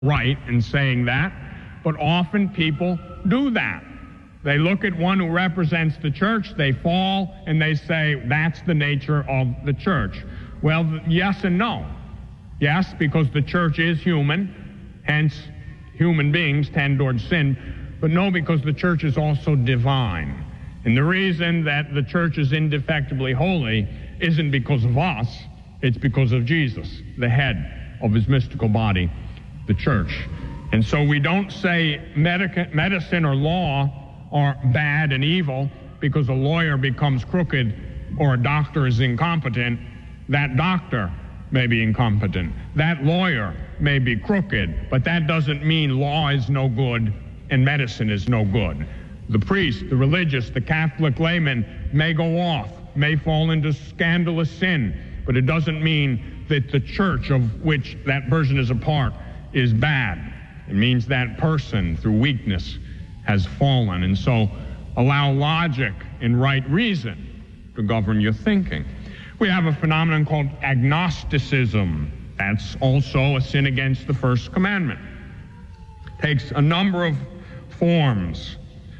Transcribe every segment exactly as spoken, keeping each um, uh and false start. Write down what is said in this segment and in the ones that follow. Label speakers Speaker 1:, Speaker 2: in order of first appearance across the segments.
Speaker 1: right in saying that, but often people do that. They look at one who represents the church, they fall, and they say, that's the nature of the church. Well, yes and no. Yes, because the church is human, hence human beings tend towards sin, but no, because the church is also divine. And the reason that the church is indefectibly holy isn't because of us, it's because of Jesus, the head of his mystical body, the church. And so we don't say medica- medicine or law are bad and evil because a lawyer becomes crooked or a doctor is incompetent. That doctor may be incompetent. That lawyer may be crooked, but that doesn't mean law is no good and medicine is no good. The priest, the religious, the Catholic layman may go off, may fall into scandalous sin, but it doesn't mean that the church of which that person is a part is bad. It means that person, through weakness, has fallen. And so allow logic and right reason to govern your thinking. We have a phenomenon called agnosticism. That's also a sin against the first commandment. Takes a number of forms.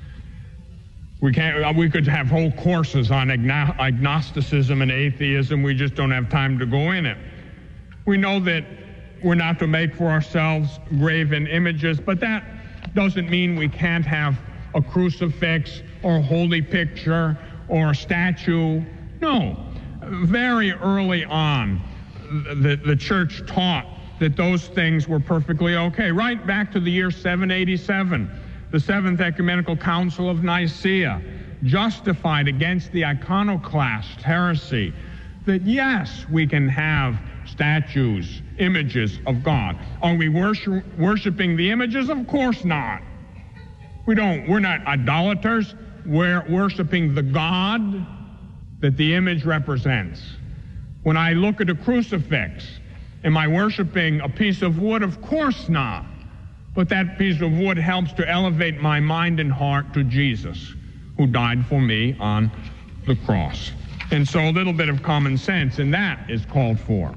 Speaker 1: We can't. We could have whole courses on agno- agnosticism and atheism. We just don't have time to go in it. We know that we're not to make for ourselves graven images, but that doesn't mean we can't have a crucifix or a holy picture or a statue. No. Very early on, the, the church taught that those things were perfectly okay. Right back to the year seven eighty-seven, the Seventh Ecumenical Council of Nicaea justified against the iconoclast heresy that yes, we can have statues, images of God. Are we worship, worshiping the images? Of course not. We don't. We're not idolaters. We're worshiping the God that the image represents. When I look at a crucifix, am I worshiping a piece of wood? Of course not. But that piece of wood helps to elevate my mind and heart to Jesus, who died for me on the cross. And so a little bit of common sense, and that is called for.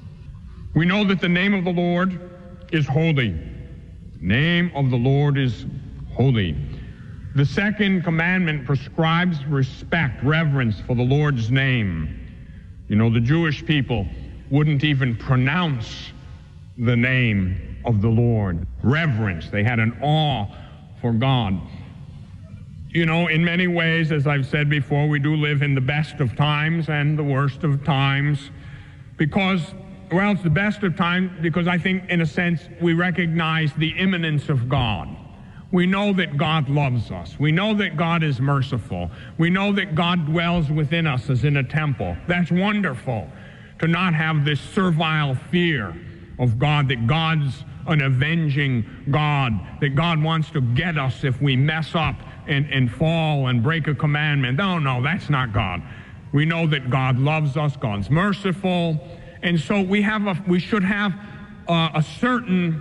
Speaker 1: We know that the name of the Lord is holy. The name of the Lord is holy. The second commandment prescribes respect, reverence for the Lord's name. You know, the Jewish people wouldn't even pronounce the name of the Lord. Reverence. They had an awe for God. You know, in many ways, as I've said before, we do live in the best of times and the worst of times because, well, it's the best of times because I think, in a sense, we recognize the immanence of God. We know that God loves us. We know that God is merciful. We know that God dwells within us as in a temple. That's wonderful, to not have this servile fear of God, that God's an avenging God, that God wants to get us if we mess up and, and fall and break a commandment. No, no, that's not God. We know that God loves us, God's merciful, and so we have a, we should have a, a certain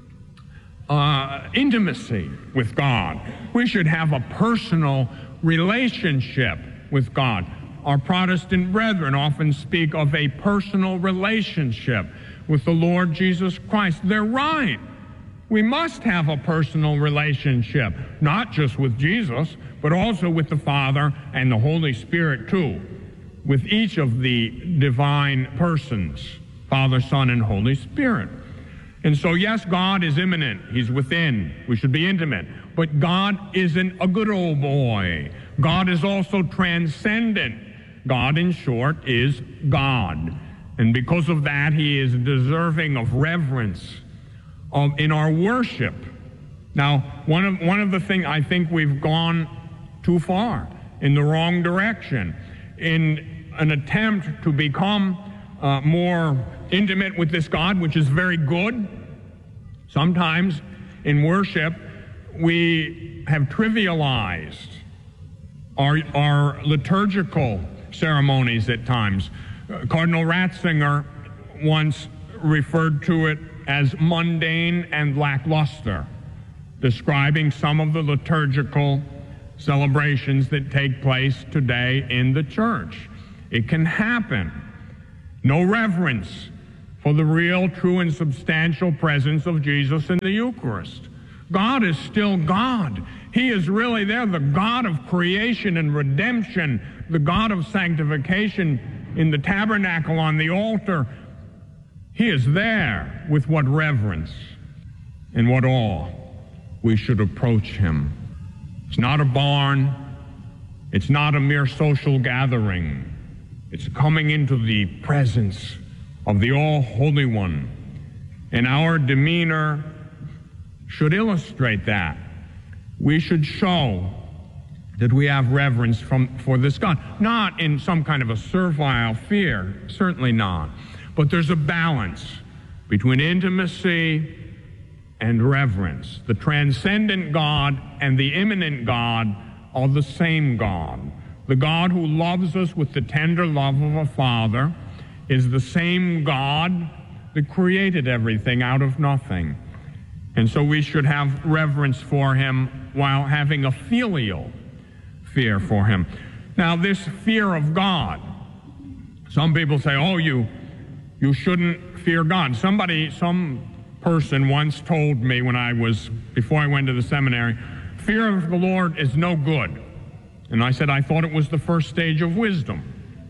Speaker 1: Uh, intimacy with God. We should have a personal relationship with God. Our Protestant brethren often speak of a personal relationship with the Lord Jesus Christ. They're right. We must have a personal relationship, not just with Jesus, but also with the Father and the Holy Spirit too, with each of the divine persons, Father, Son, and Holy Spirit. And so, yes, God is immanent. He's within. We should be intimate. But God isn't a good old boy. God is also transcendent. God, in short, is God. And because of that, he is deserving of reverence of, in our worship. Now, one of, one of the things, I think we've gone too far in the wrong direction. In an attempt to become uh, more intimate with this God, which is very good. Sometimes in worship, we have trivialized our, our liturgical ceremonies at times. Uh, Cardinal Ratzinger once referred to it as mundane and lackluster, describing some of the liturgical celebrations that take place today in the church. It can happen. No reverence for the real, true, and substantial presence of Jesus in the Eucharist. God is still God. He is really there, the God of creation and redemption, the God of sanctification in the tabernacle on the altar. He is there. With what reverence and what awe we should approach him. It's not a barn. It's not a mere social gathering. It's coming into the presence of the All-Holy One. And our demeanor should illustrate that. We should show that we have reverence from, for this God. Not in some kind of a servile fear, certainly not. But there's a balance between intimacy and reverence. The transcendent God and the immanent God are the same God. The God who loves us with the tender love of a father is the same God that created everything out of nothing. And so we should have reverence for him while having a filial fear for him. Now, this fear of God, some people say, oh, you you shouldn't fear God. Somebody, some person once told me when I was, before I went to the seminary, fear of the Lord is no good. And I said, I thought it was the first stage of wisdom.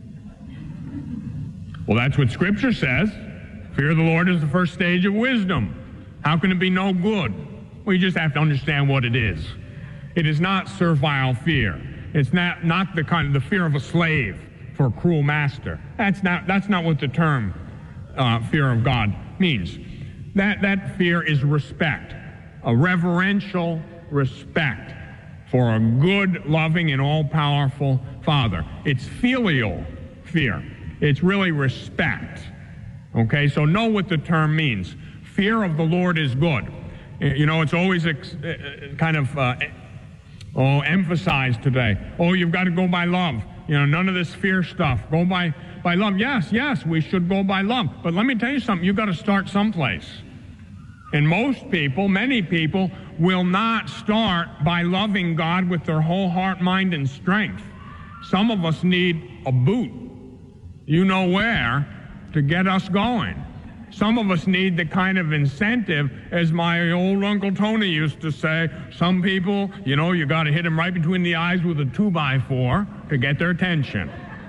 Speaker 1: Well, that's what Scripture says. Fear of the Lord is the first stage of wisdom. How can it be no good? Well, you just have to understand what it is. It is not servile fear. It's not, not the kind of the fear of a slave for a cruel master. That's not, that's not what the term uh, fear of God means. That, that fear is respect, a reverential respect for a good, loving, and all-powerful Father. It's filial fear. It's really respect. Okay, so know what the term means. Fear of the Lord is good. You know, it's always ex- kind of uh, oh, emphasized today. Oh, you've got to go by love. You know, none of this fear stuff. Go by, by love. Yes, yes, we should go by love. But let me tell you something. You've got to start someplace. And most people, many people, will not start by loving God with their whole heart, mind, and strength. Some of us need a boot, you know where, to get us going. Some of us need the kind of incentive, as my old Uncle Tony used to say, some people, you know, you got to hit them right between the eyes with a two by four to get their attention.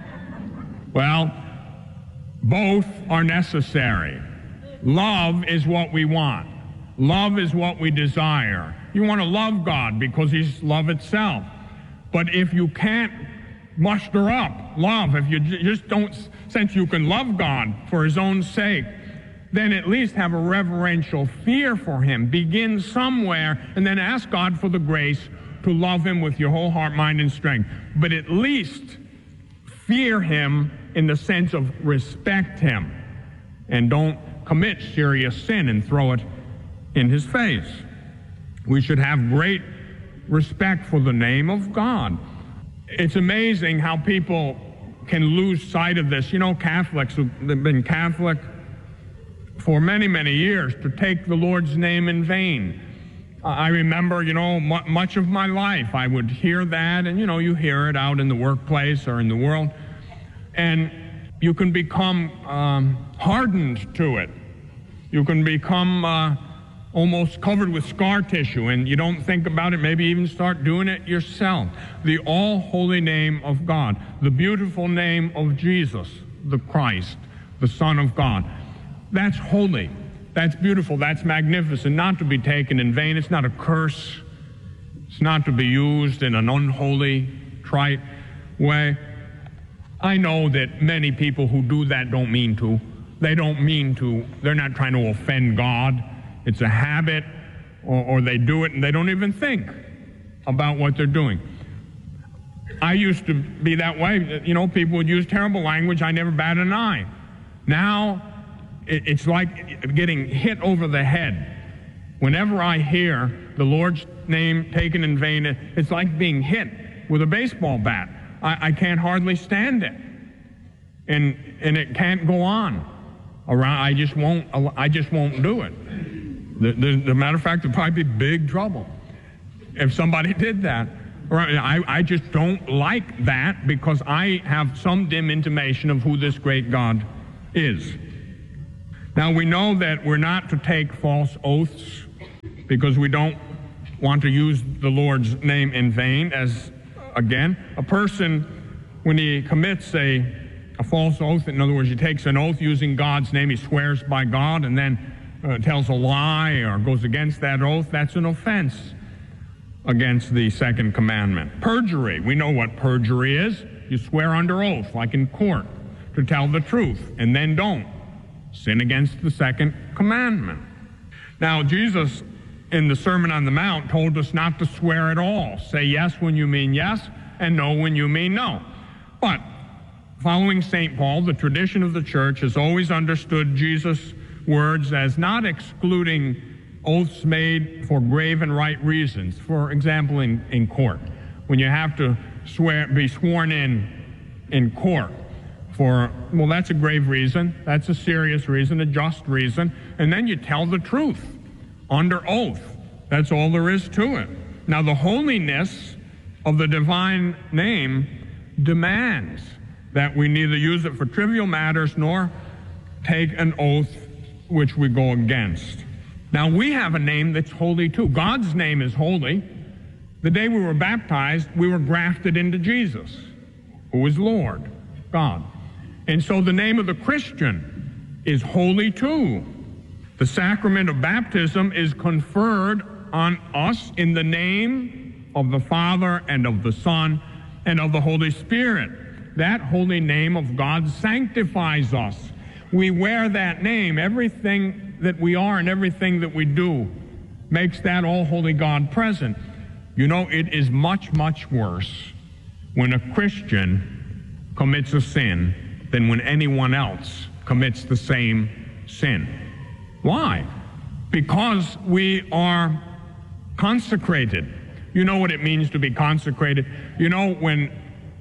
Speaker 1: Well, both are necessary. Love is what we want. Love is what we desire. You want to love God because he's love itself. But if you can't muster up love, if you j- just don't sense you can love God for his own sake, then at least have a reverential fear for him. Begin somewhere and then ask God for the grace to love him with your whole heart, mind, and strength. But at least fear him in the sense of respect him. And don't commit serious sin and throw it in his face. We should have great respect for the name of God. It's amazing how people can lose sight of this. You know, Catholics who've been Catholic for many, many years, to take the Lord's name in vain. I remember, you know, m- much of my life I would hear that, and, you know, you hear it out in the workplace or in the world, and you can become um, hardened to it. You can become uh, almost covered with scar tissue, and you don't think about it, maybe even start doing it yourself. The all-holy name of God, the beautiful name of Jesus, the Christ, the Son of God. That's holy. That's beautiful. That's magnificent. Not to be taken in vain. It's not a curse. It's not to be used in an unholy, trite way. I know that many people who do that don't mean to. They don't mean to. They're not trying to offend God. It's a habit, or, or they do it and they don't even think about what they're doing. I used to be that way. You know, people would use terrible language. I never batted an eye. Now, it's like getting hit over the head. Whenever I hear the Lord's name taken in vain, it's like being hit with a baseball bat. I, I can't hardly stand it, and and it can't go on. Around, I just won't. I just won't do it. The, the, the matter of fact, there'd probably be big trouble if somebody did that. I, I just don't like that because I have some dim intimation of who this great God is. Now, we know that we're not to take false oaths because we don't want to use the Lord's name in vain. As, again, a person, when he commits a, a false oath, in other words, he takes an oath using God's name, he swears by God, and then uh, tells a lie or goes against that oath, that's an offense against the second commandment. Perjury, we know what perjury is. You swear under oath, like in court, to tell the truth, and then don't. Sin against the second commandment. Now, Jesus, in the Sermon on the Mount, told us not to swear at all. Say yes when you mean yes, and no when you mean no. But, following Saint Paul, the tradition of the church has always understood Jesus' words as not excluding oaths made for grave and right reasons. For example, in, in court, when you have to swear, be sworn in in court for, well, that's a grave reason, that's a serious reason, a just reason, and then you tell the truth under oath. That's all there is to it. Now, the holiness of the divine name demands that we neither use it for trivial matters nor take an oath which we go against. Now, we have a name that's holy too. God's name is holy. The day we were baptized, we were grafted into Jesus, who is Lord, God. And so the name of the Christian is holy too. The sacrament of baptism is conferred on us in the name of the Father and of the Son and of the Holy Spirit. That holy name of God sanctifies us. We wear that name. Everything that we are and everything that we do makes that all-holy God present. You know, it is much, much worse when a Christian commits a sin than when anyone else commits the same sin. Why? Because we are consecrated. You know what it means to be consecrated? You know, when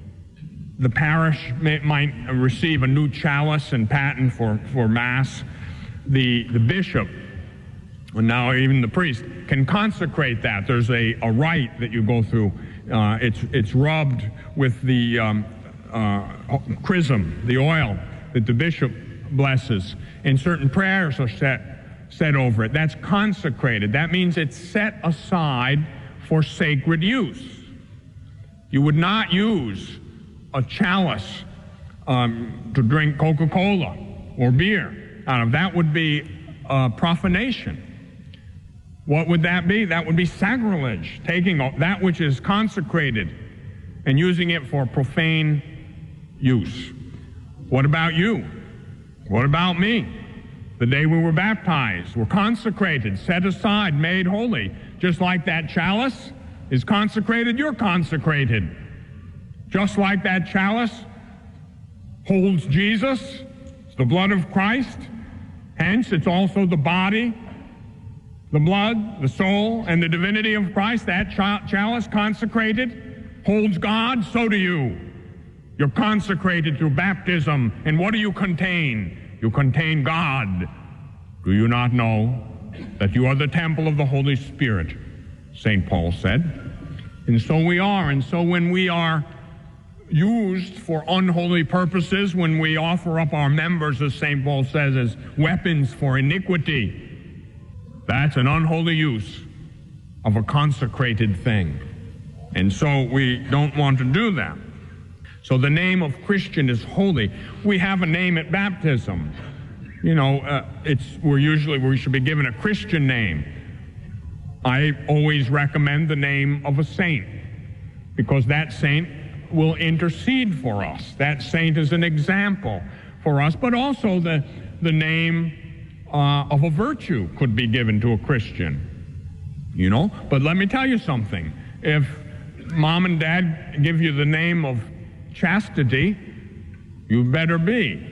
Speaker 1: the parish may, might receive a new chalice and paten for, for Mass, the, the bishop, and now even the priest, can consecrate that. There's a, a rite that you go through. Uh, it's, it's rubbed with the um, uh, chrism, the oil that the bishop blesses, and certain prayers are set, set over it. That's consecrated. That means it's set aside for sacred use. You would not use a chalice um, to drink Coca-Cola or beer out of. That would be uh, profanation. What would that be? That would be sacrilege, taking that which is consecrated and using it for profane use. What about you? What about me? The day we were baptized, we're consecrated, set aside, made holy. Just like that chalice is consecrated, you're consecrated. Just like that chalice holds Jesus, it's the blood of Christ, hence it's also the body, the blood, the soul, and the divinity of Christ. That ch- chalice consecrated holds God, so do you. You're consecrated through baptism, and what do you contain? You contain God. Do you not know that you are the temple of the Holy Spirit, Saint Paul said? And so we are, and so when we are used for unholy purposes, when we offer up our members, as Saint Paul says, as weapons for iniquity, that's an unholy use of a consecrated thing. And so we don't want to do that. So the name of Christian is holy. We have a name at baptism. You know, uh, it's we're usually we should be given a Christian name. I always recommend the name of a saint, because that saint will intercede for us. That saint is an example for us, but also the, the name uh, of a virtue could be given to a Christian, you know. But let me tell you something. If mom and dad give you the name of chastity, you better be.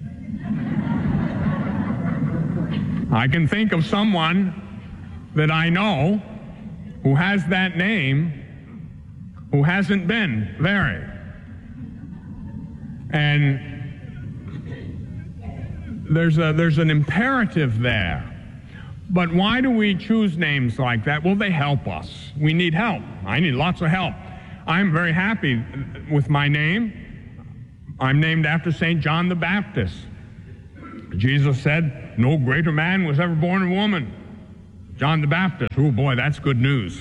Speaker 1: I can think of someone that I know who has that name who hasn't been very. And there's a there's an imperative there. But why do we choose names like that? Well, they help us. We need help. I need lots of help. I'm very happy with my name. I'm named after Saint John the Baptist. Jesus said, no greater man was ever born of woman. John the Baptist. Oh boy, that's good news.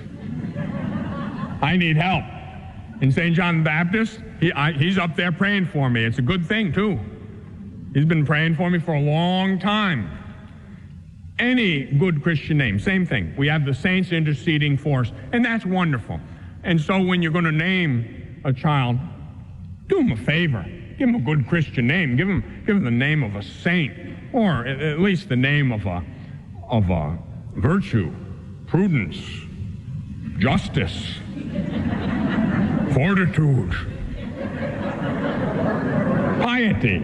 Speaker 1: I need help. And Saint John the Baptist, he, I, he's up there praying for me. It's a good thing, too. He's been praying for me for a long time. Any good Christian name, same thing. We have the saints interceding for us, and that's wonderful. And so when you're going to name a child, do him a favor. Give him a good Christian name. Give him, give him the name of a saint, or at least the name of a, of a virtue, prudence, justice, fortitude, piety,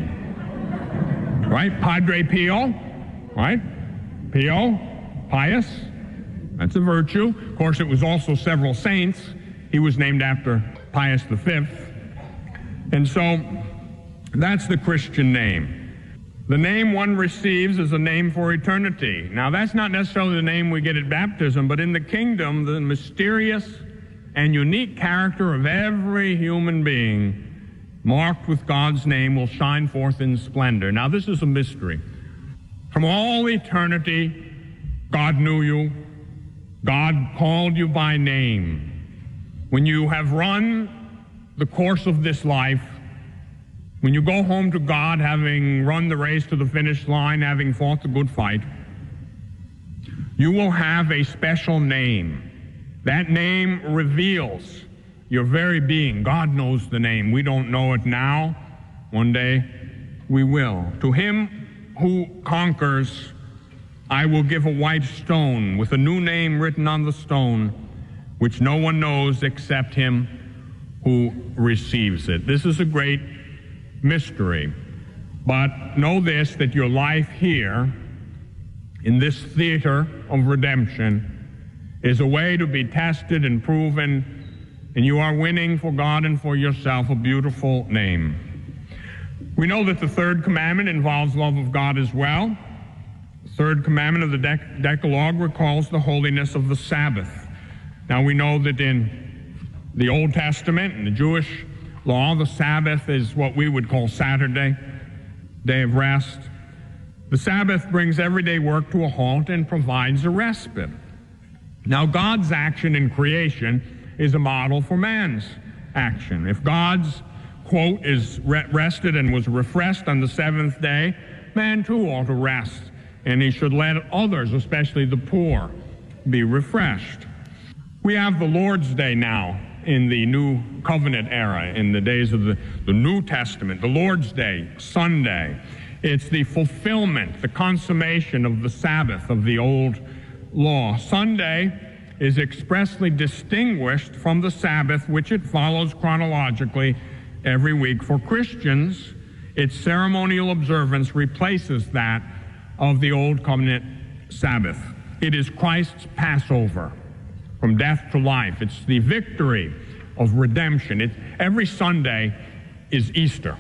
Speaker 1: right? Padre Pio, right? Pio, pious, that's a virtue. Of course, it was also several saints. He was named after Pius the Fifth. And so that's the Christian name. The name one receives is a name for eternity. Now, that's not necessarily the name we get at baptism, but in the kingdom, the mysterious and unique character of every human being marked with God's name will shine forth in splendor. Now, this is a mystery. From all eternity, God knew you. God called you by name. When you have run the course of this life, when you go home to God having run the race to the finish line, having fought the good fight, you will have a special name. That name reveals your very being. God knows the name. We don't know it now. One day we will. To him who conquers, I will give a white stone with a new name written on the stone, which no one knows except him who receives it. This is a great mystery. But know this, that your life here in this theater of redemption is a way to be tested and proven, and you are winning for God and for yourself a beautiful name. We know that the third commandment involves love of God as well. The third commandment of the Dec- Decalogue recalls the holiness of the Sabbath. Now we know that in the Old Testament, in the Jewish law, the Sabbath is what we would call Saturday, day of rest. The Sabbath brings everyday work to a halt and provides a respite. Now, God's action in creation is a model for man's action. If God's, quote, is rested and was refreshed on the seventh day, man too ought to rest, and he should let others, especially the poor, be refreshed. We have the Lord's Day now in the New Covenant era, in the days of the, the New Testament, the Lord's Day, Sunday. It's the fulfillment, the consummation of the Sabbath of the old law. Sunday is expressly distinguished from the Sabbath, which it follows chronologically every week. For Christians, its ceremonial observance replaces that of the Old Covenant Sabbath. It is Christ's Passover, from death to life. It's the victory of redemption. It, every Sunday is Easter.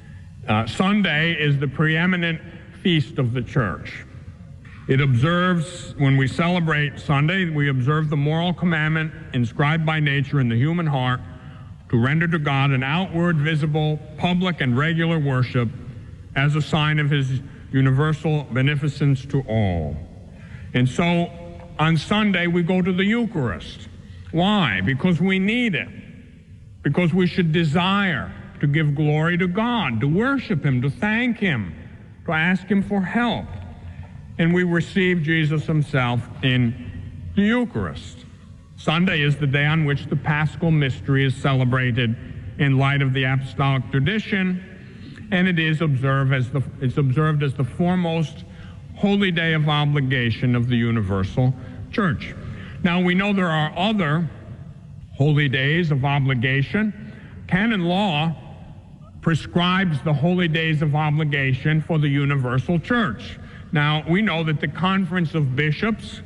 Speaker 1: Uh, Sunday is the preeminent feast of the church. It observes, when we celebrate Sunday, we observe the moral commandment inscribed by nature in the human heart to render to God an outward, visible, public, and regular worship as a sign of his universal beneficence to all. And so, on Sunday, we go to the Eucharist. Why? Because we need it. Because we should desire to give glory to God, to worship him, to thank him, to ask him for help. And we receive Jesus himself in the Eucharist. Sunday is the day on which the Paschal mystery is celebrated in light of the apostolic tradition, and it is observed as the, it's observed as the foremost holy day of obligation of the universal church. Now, we know there are other holy days of obligation. Canon law prescribes the holy days of obligation for the universal church. Now, we know that the Conference of Bishops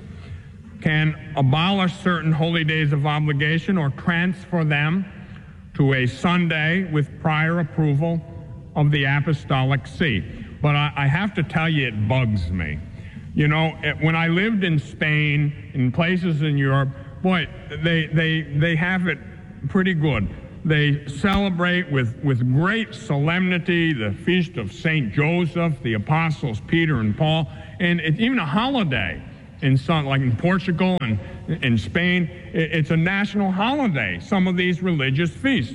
Speaker 1: can abolish certain holy days of obligation or transfer them to a Sunday with prior approval of the Apostolic See. But I, I have to tell you, it bugs me. You know, it, when I lived in Spain, in places in Europe, boy, they, they, they have it pretty good. they celebrate with, with great solemnity the feast of Saint Joseph, the apostles Peter and Paul, and it's even a holiday in some, like in Portugal and in Spain. It's a national holiday, some of these religious feasts.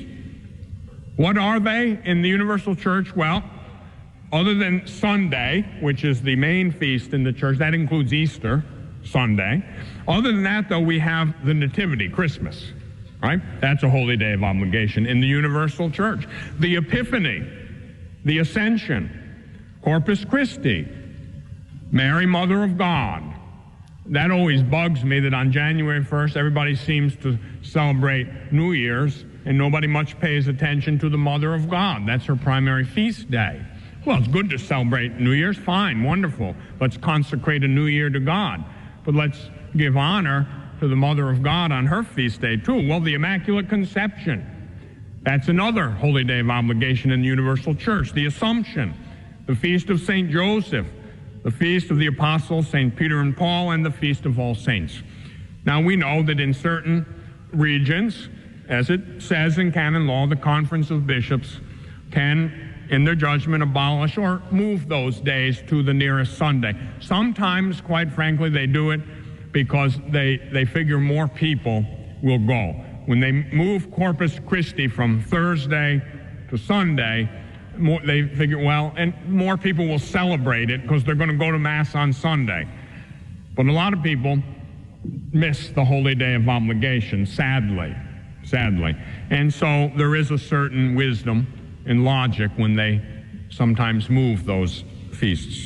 Speaker 1: What are they in the Universal Church? Well, other than Sunday, which is the main feast in the church, that includes Easter Sunday. Other than that, though, we have the Nativity, Christmas, right? That's a holy day of obligation in the Universal Church. The Epiphany, the Ascension, Corpus Christi, Mary, Mother of God. That always bugs me that on January first, everybody seems to celebrate New Year's and nobody much pays attention to the Mother of God. That's her primary feast day. Well, it's good to celebrate New Year's. Fine, wonderful. Let's consecrate a new year to God. But let's give honor to the Mother of God on her feast day, too. Well, the Immaculate Conception. That's another holy day of obligation in the Universal Church. The Assumption, the Feast of Saint Joseph, the Feast of the Apostles, Saint Peter and Paul, and the Feast of All Saints. Now, we know that in certain regions, as it says in canon law, the Conference of Bishops can, in their judgment, abolish or move those days to the nearest Sunday. Sometimes, quite frankly, they do it because they, they figure more people will go. When they move Corpus Christi from Thursday to Sunday, more, they figure, well, and more people will celebrate it because they're going to go to Mass on Sunday. But a lot of people miss the holy day of obligation, sadly, sadly. And so there is a certain wisdom and logic when they sometimes move those feasts.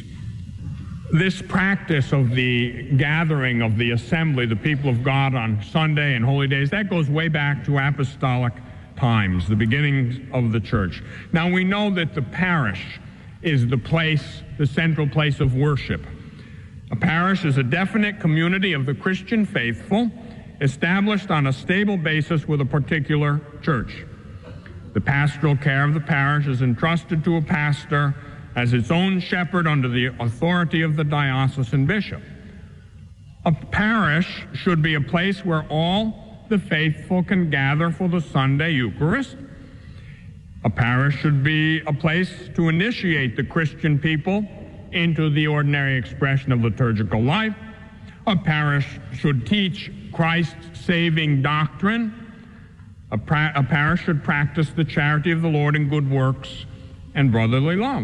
Speaker 1: This practice of the gathering of the assembly, the people of God on Sunday and holy days, that goes way back to apostolic times, the beginnings of the church. Now we know that the parish is the place, the central place of worship. A parish is a definite community of the Christian faithful established on a stable basis with a particular church. The pastoral care of the parish is entrusted to a pastor as its own shepherd under the authority of the diocesan bishop. A parish should be a place where all the faithful can gather for the Sunday Eucharist. A parish should be a place to initiate the Christian people into the ordinary expression of liturgical life. A parish should teach Christ's saving doctrine. A, pra- a parish should practice the charity of the Lord in good works and brotherly love.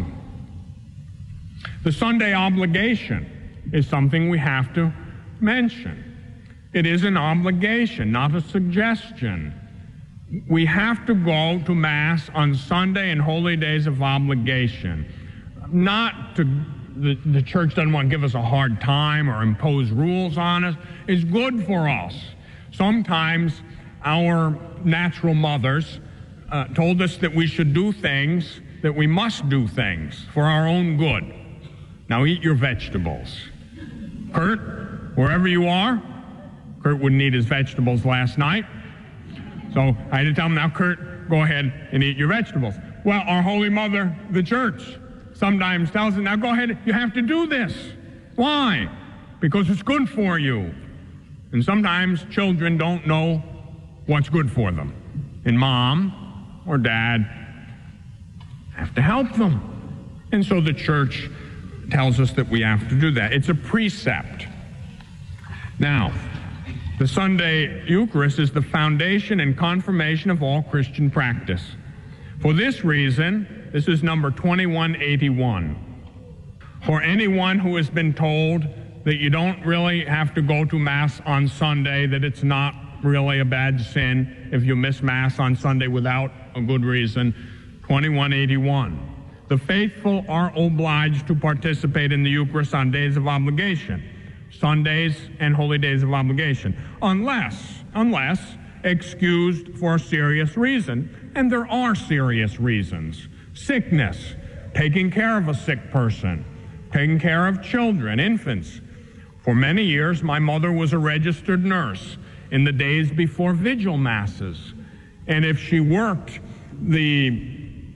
Speaker 1: The Sunday obligation is something we have to mention. It is an obligation, not a suggestion. We have to go to Mass on Sunday and holy days of obligation. Not to, the, the church doesn't want to give us a hard time or impose rules on us. It's good for us. Sometimes our natural mothers uh, told us that we should do things, that we must do things for our own good. Now eat your vegetables. Kurt, wherever you are, Kurt wouldn't eat his vegetables last night. So I had to tell him, now, Kurt, go ahead and eat your vegetables. Well, our Holy Mother, the Church, sometimes tells us, now go ahead, you have to do this. Why? Because it's good for you. And sometimes children don't know what's good for them. And mom or dad have to help them. And so the Church tells us that we have to do that. It's a precept. Now, the Sunday Eucharist is the foundation and confirmation of all Christian practice. For this reason, this is number twenty-one eighty-one. For anyone who has been told that you don't really have to go to Mass on Sunday, that it's not really a bad sin if you miss Mass on Sunday without a good reason, twenty-one eighty-one. The faithful are obliged to participate in the Eucharist on days of obligation, Sundays and holy days of obligation, unless, unless excused for a serious reason, and there are serious reasons. Sickness, taking care of a sick person, taking care of children, infants. For many years, my mother was a registered nurse in the days before vigil masses, and if she worked the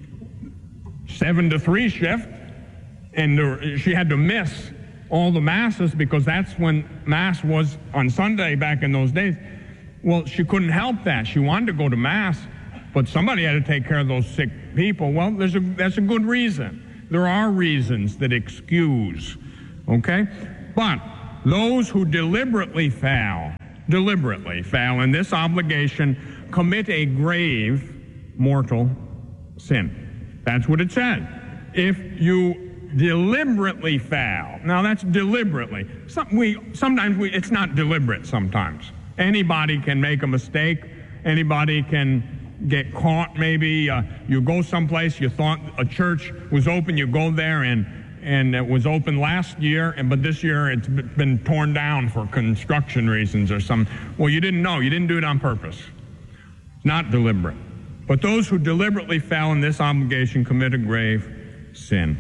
Speaker 1: seven to three shift, and there, she had to miss all the masses because that's when Mass was on Sunday back in those days. Well, she couldn't help that. She wanted to go to Mass, but somebody had to take care of those sick people. Well, there's a, that's a good reason. There are reasons that excuse, okay? But those who deliberately fail, deliberately fail in this obligation commit a grave mortal sin. That's what it said. If you deliberately fail, now that's deliberately. Some, we, sometimes we, it's not deliberate sometimes. Anybody can make a mistake. Anybody can get caught maybe. Uh, you go someplace, you thought a church was open, you go there and and it was open last year, and but this year it's been torn down for construction reasons or some. Well, you didn't know. You didn't do it on purpose. It's not deliberate. But those who deliberately fail in this obligation commit a grave sin.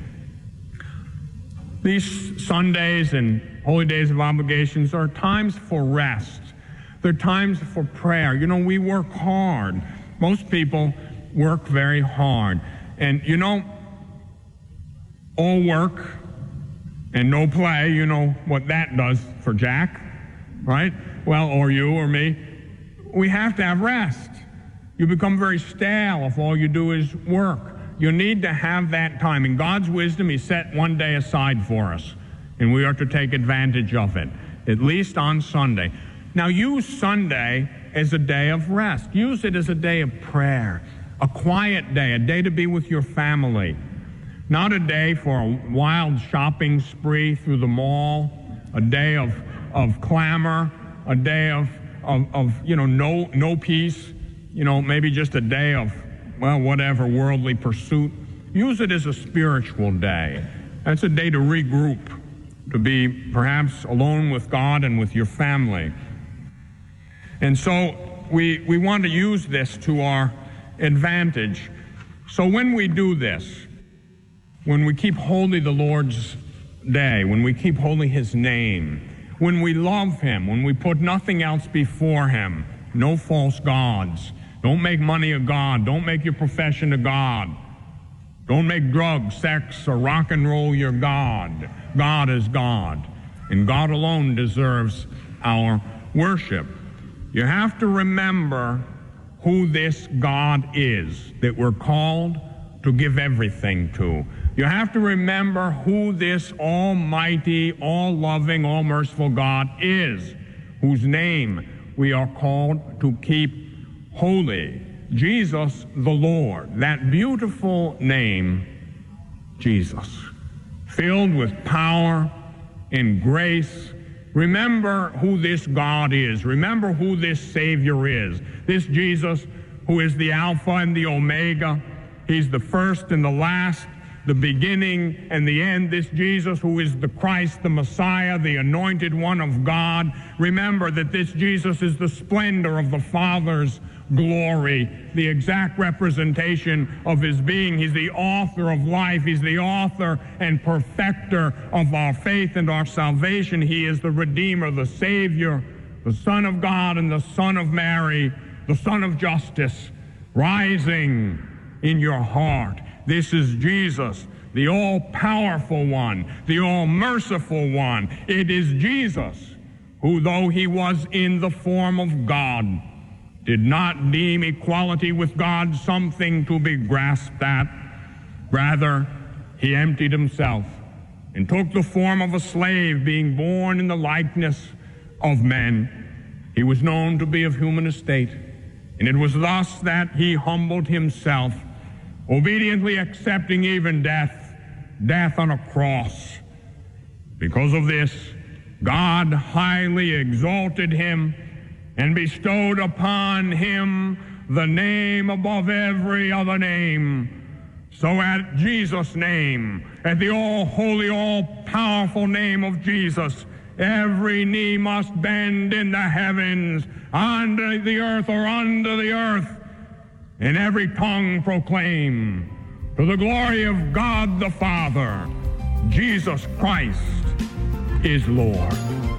Speaker 1: These Sundays and holy days of obligations are times for rest. They're times for prayer. You know, we work hard. Most people work very hard. And, you know, all work and no play, you know what that does for Jack, right? Well, or you or me. We have to have rest. You become very stale if all you do is work. You need to have that time. In God's wisdom, He set one day aside for us, and we are to take advantage of it, at least on Sunday. Now, use Sunday as a day of rest. Use it as a day of prayer, a quiet day, a day to be with your family. Not a day for a wild shopping spree through the mall, a day of, of clamor, a day of, of, of, you know, no, no peace, you know, maybe just a day of, well, whatever, worldly pursuit. Use it as a spiritual day. That's a day to regroup, to be perhaps alone with God and with your family. And so we, we want to use this to our advantage. So when we do this, when we keep holy the Lord's day, when we keep holy His name, when we love Him, when we put nothing else before Him, no false gods, don't make money a god, don't make your profession a god, don't make drugs, sex, or rock and roll your God. God is God, and God alone deserves our worship. You have to remember who this God is that we're called to give everything to. You have to remember who this almighty, all-loving, all-merciful God is, whose name we are called to keep holy. Jesus the Lord, that beautiful name, Jesus, filled with power and grace. Remember who this God is. Remember who this Savior is. This Jesus who is the Alpha and the Omega. He's the first and the last, the beginning and the end. This Jesus who is the Christ, the Messiah, the anointed one of God. Remember that this Jesus is the splendor of the Father's glory, the exact representation of His being. He's the author of life. He's the author and perfecter of our faith and our salvation. He is the Redeemer, the Savior, the Son of God and the Son of Mary, the Son of Justice, rising in your heart. This is Jesus, the all-powerful one, the all-merciful one. It is Jesus who, though He was in the form of God, did not deem equality with God something to be grasped at. Rather, He emptied Himself and took the form of a slave, being born in the likeness of men. He was known to be of human estate, and it was thus that He humbled Himself, obediently accepting even death, death on a cross. Because of this, God highly exalted Him and bestowed upon Him the name above every other name. So at Jesus' name, at the all-holy, all-powerful name of Jesus, every knee must bend in the heavens, under the earth or under the earth, and every tongue proclaim, to the glory of God the Father, Jesus Christ is Lord.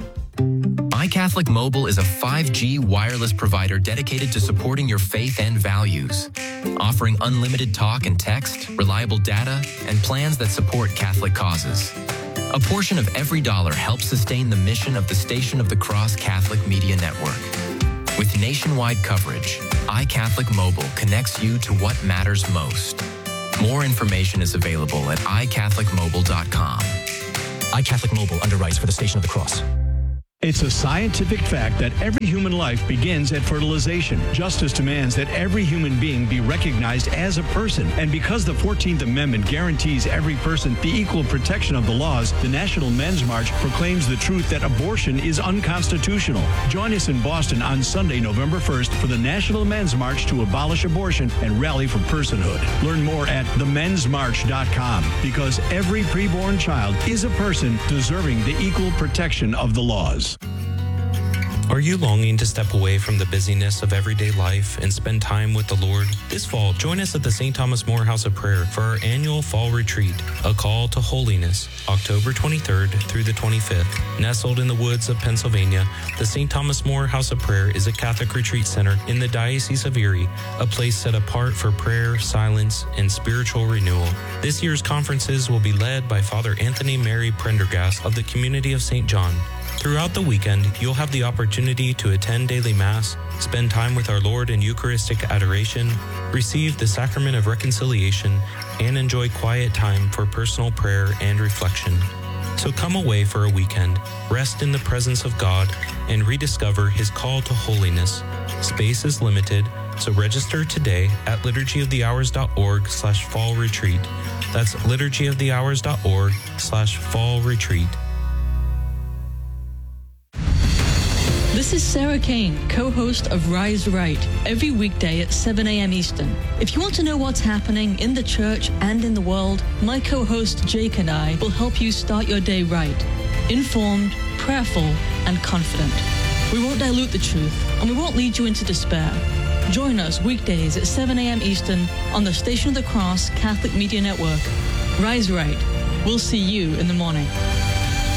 Speaker 2: iCatholic Mobile is a five G wireless provider dedicated to supporting your faith and values, offering unlimited talk and text, reliable data, and plans that support Catholic causes. A portion of every dollar helps sustain the mission of the Station of the Cross Catholic Media Network. With nationwide coverage, iCatholic Mobile connects you to what matters most. More information is available at i catholic mobile dot com.
Speaker 3: iCatholic Mobile underwrites for the Station of the Cross.
Speaker 4: It's a scientific fact that every human life begins at fertilization. Justice demands that every human being be recognized as a person. And because the fourteenth Amendment guarantees every person the equal protection of the laws, the National Men's March proclaims the truth that abortion is unconstitutional. Join us in Boston on Sunday, November first for the National Men's March to abolish abortion and rally for personhood. Learn more at the mens march dot com, because every preborn child is a person deserving the equal protection of the laws.
Speaker 5: Are you longing to step away from the busyness of everyday life and spend time with the Lord? This fall, join us at the Saint Thomas More House of Prayer for our annual fall retreat, A Call to Holiness, October twenty-third through the twenty-fifth. Nestled in the woods of Pennsylvania, the Saint Thomas More House of Prayer is a Catholic retreat center in the Diocese of Erie, a place set apart for prayer, silence, and spiritual renewal. This year's conferences will be led by Father Anthony Mary Prendergast of the Community of Saint John. Throughout the weekend, you'll have the opportunity to attend daily Mass, spend time with our Lord in Eucharistic adoration, receive the Sacrament of Reconciliation, and enjoy quiet time for personal prayer and reflection. So come away for a weekend, rest in the presence of God, and rediscover His call to holiness. Space is limited, so register today at liturgy of the hours dot org slash fall retreat. That's liturgy of the hours dot org slash fall retreat.
Speaker 6: This is Sarah Kane, co-host of Rise Right, every weekday at seven a.m. Eastern. If you want to know what's happening in the church and in the world, my co-host Jake and I will help you start your day right, informed, prayerful, and confident. We won't dilute the truth, and we won't lead you into despair. Join us weekdays at seven a.m. Eastern on the Station of the Cross Catholic Media Network. Rise Right. We'll see you in the morning.